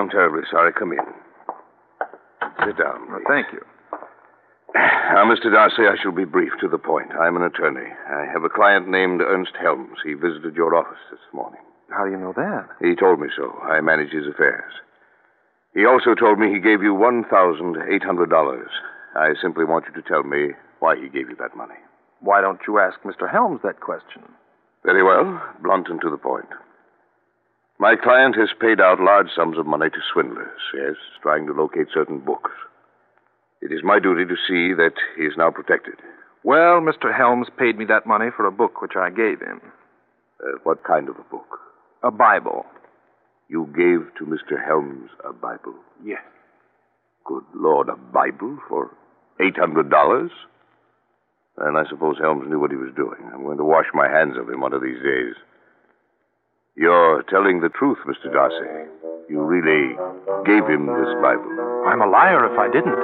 I'm terribly sorry. Come in. Sit down, Well, please. thank you. Now, Mr. Darcy, I shall be brief to the point. I'm an attorney. I have a client named Ernst Helms. He visited your office this morning. How do you know that? He told me so. I manage his affairs. He also told me he gave you $1,800. I simply want you to tell me why he gave you that money. Why don't you ask Mr. Helms that question? Very well. Blunt and to the point. My client has paid out large sums of money to swindlers, yes, trying to locate certain books. It is my duty to see that he is now protected. Well, Mr. Helms paid me that money for a book which I gave him. What kind of a book? A Bible. You gave to Mr. Helms a Bible? Yes. Good Lord, a Bible for $800? And I suppose Helms knew what he was doing. I'm going to wash my hands of him one of these days. You're telling the truth, Mr. Darcy. You really gave him this Bible. I'm a liar if I didn't.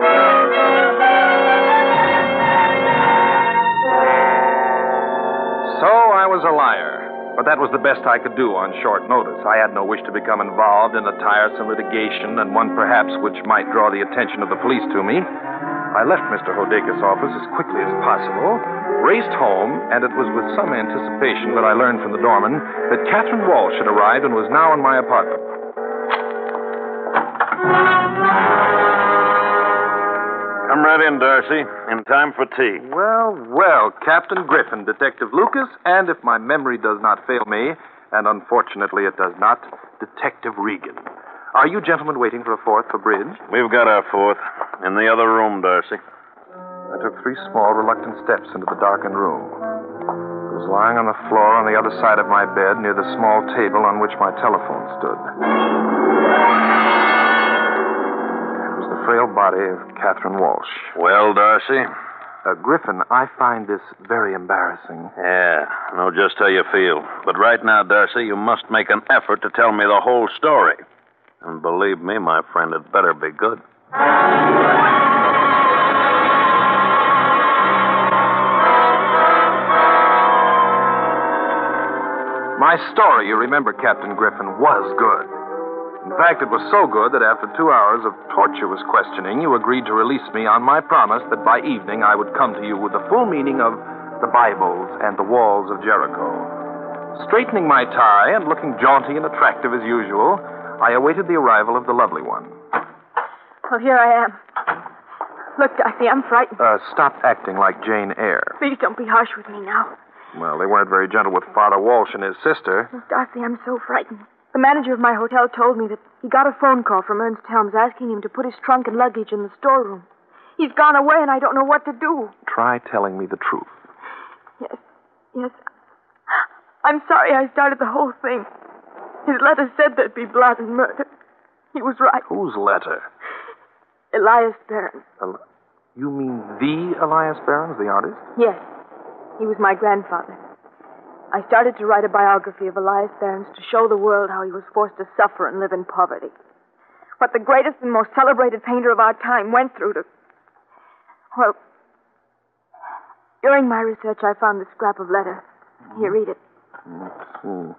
So I was a liar. But that was the best I could do on short notice. I had no wish to become involved in a tiresome litigation, and one perhaps which might draw the attention of the police to me. I left Mr. Hodeka's office as quickly as possible, raced home, and it was with some anticipation that I learned from the doorman that Catherine Walsh had arrived and was now in my apartment. Come right in, Darcy. In time for tea. Well, Captain Griffin, Detective Lucas, and if my memory does not fail me, and unfortunately it does not, Detective Regan. Are you gentlemen waiting for a fourth for bridge? We've got our fourth. In the other room, Darcy. I took 3 small, reluctant steps into the darkened room. It was lying on the floor on the other side of my bed near the small table on which my telephone stood. It was the frail body of Catherine Walsh. Well, Darcy? Griffin, I find this very embarrassing. Yeah, I know just how you feel. But right now, Darcy, you must make an effort to tell me the whole story. And believe me, my friend, it better be good. My story, you remember, Captain Griffin, was good. In fact, it was so good that after 2 hours of tortuous questioning, you agreed to release me on my promise that by evening I would come to you with the full meaning of the Bibles and the walls of Jericho. Straightening my tie and looking jaunty and attractive as usual, I awaited the arrival of the lovely one. Well, here I am. Look, Darcy, I'm frightened. Stop acting like Jane Eyre. Please don't be harsh with me now. Well, they weren't very gentle with Father Walsh and his sister. Oh, Darcy, I'm so frightened. The manager of my hotel told me that he got a phone call from Ernst Helms asking him to put his trunk and luggage in the storeroom. He's gone away, and I don't know what to do. Try telling me the truth. Yes. I'm sorry I started the whole thing. His letter said there'd be blood and murder. He was right. Whose letter? Elias Barron's. You mean the Elias Barron's, the artist? Yes. He was my grandfather. I started to write a biography of Elias Barron's to show the world how he was forced to suffer and live in poverty. What the greatest and most celebrated painter of our time went through to... Well, during my research, I found this scrap of letter. Here, read it. Let's see.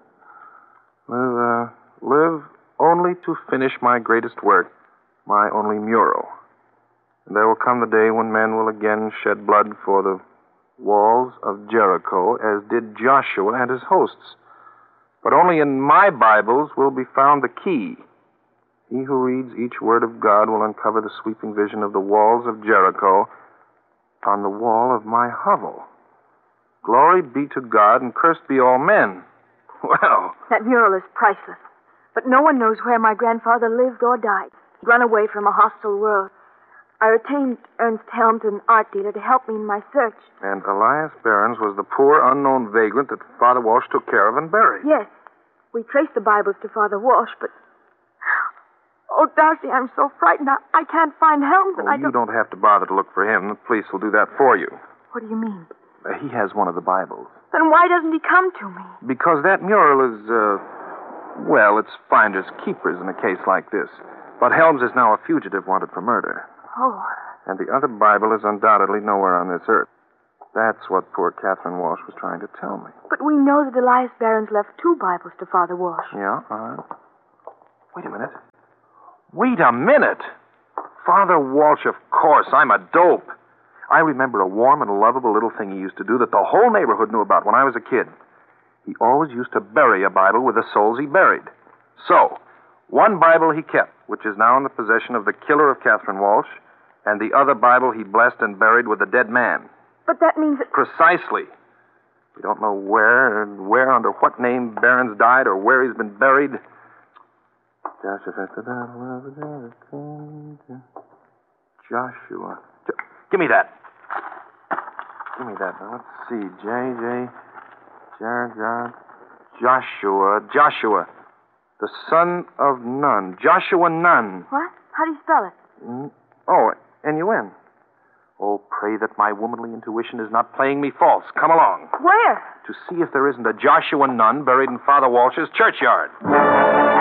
Live only to finish my greatest work, my only mural. And there will come the day when men will again shed blood for the walls of Jericho, as did Joshua and his hosts. But only in my Bibles will be found the key. He who reads each word of God will uncover the sweeping vision of the walls of Jericho on the wall of my hovel. Glory be to God, and cursed be all men. Well... That mural is priceless. But no one knows where my grandfather lived or died. He'd run away from a hostile world. I retained Ernst Helms, an art dealer, to help me in my search. And Elias Barron's was the poor, unknown vagrant that Father Walsh took care of and buried. Yes. We traced the Bibles to Father Walsh, but... Oh, Darcy, I'm so frightened. I can't find Helms, and You don't have to bother to look for him. The police will do that for you. What do you mean? He has one of the Bibles. Then why doesn't he come to me? Because that mural is, it's finders keepers in a case like this. But Helms is now a fugitive wanted for murder. Oh. And the other Bible is undoubtedly nowhere on this earth. That's what poor Catherine Walsh was trying to tell me. But we know that Elias Barron's left 2 Bibles to Father Walsh. Yeah, Wait a minute. Wait a minute. Father Walsh, of course. I'm a dope. I remember a warm and lovable little thing he used to do that the whole neighborhood knew about when I was a kid. He always used to bury a Bible with the souls he buried. So, one Bible he kept, which is now in the possession of the killer of Catherine Walsh, and the other Bible he blessed and buried with the dead man. But that means that... Precisely. We don't know where, under what name Barron's died, or where he's been buried. Joshua. Give me that. Give me that. Now, let's see. Joshua. The son of Nun. Joshua Nun. What? How do you spell it? Oh, N-U-N. Oh, pray that my womanly intuition is not playing me false. Come along. Where? To see if there isn't a Joshua Nun buried in Father Walsh's churchyard.